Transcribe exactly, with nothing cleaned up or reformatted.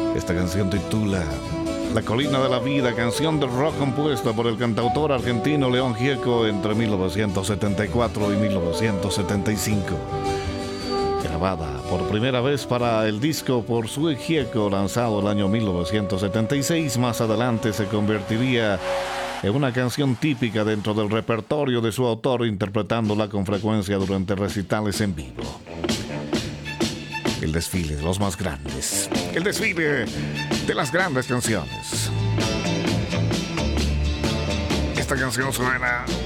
Esta canción titula La colina de la vida, canción de rock compuesta por el cantautor argentino León Gieco entre mil novecientos setenta y cuatro y mil novecientos setenta y cinco. Grabada por primera vez para el disco por Sue Gieco, lanzado el año mil novecientos setenta y seis, más adelante se convertiría en una canción típica dentro del repertorio de su autor, interpretándola con frecuencia durante recitales en vivo. El desfile de los más grandes. El desfile de las grandes canciones. Esta canción suena